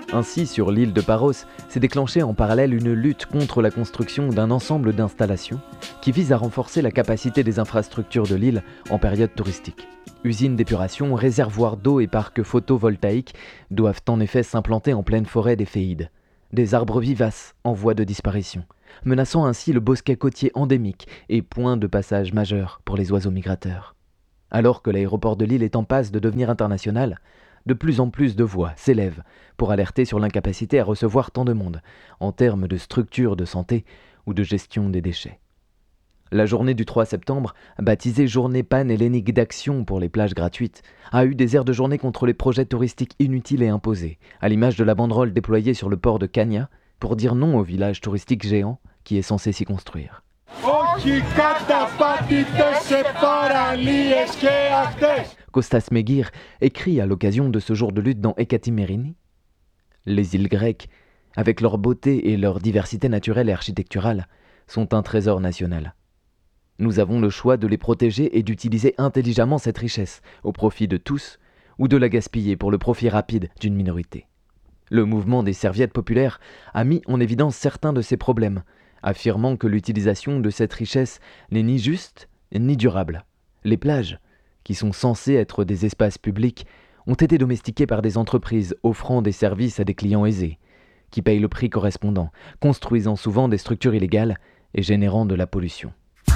Ainsi, sur l'île de Paros, s'est déclenchée en parallèle une lutte contre la construction d'un ensemble d'installations qui vise à renforcer la capacité des infrastructures de l'île en période touristique. Usines d'épuration, réservoirs d'eau et parcs photovoltaïques doivent en effet s'implanter en pleine forêt des Féides. Des arbres vivaces en voie de disparition, menaçant ainsi le bosquet côtier endémique et point de passage majeur pour les oiseaux migrateurs. Alors que l'aéroport de Lille est en passe de devenir international, de plus en plus de voix s'élèvent pour alerter sur l'incapacité à recevoir tant de monde, en termes de structure de santé ou de gestion des déchets. La journée du 3 septembre, baptisée Journée pan-hellénique d'action pour les plages gratuites, a eu des airs de journée contre les projets touristiques inutiles et imposés, à l'image de la banderole déployée sur le port de Chania pour dire non au village touristique géant qui est censé s'y construire. Kostas Megir écrit à l'occasion de ce jour de lutte dans Ekatimerini. Les îles grecques, avec leur beauté et leur diversité naturelle et architecturale, sont un trésor national. Nous avons le choix de les protéger et d'utiliser intelligemment cette richesse, au profit de tous, ou de la gaspiller pour le profit rapide d'une minorité. Le mouvement des serviettes populaires a mis en évidence certains de ces problèmes, affirmant que l'utilisation de cette richesse n'est ni juste ni durable. Les plages, qui sont censées être des espaces publics, ont été domestiquées par des entreprises offrant des services à des clients aisés, qui payent le prix correspondant, construisant souvent des structures illégales et générant de la pollution.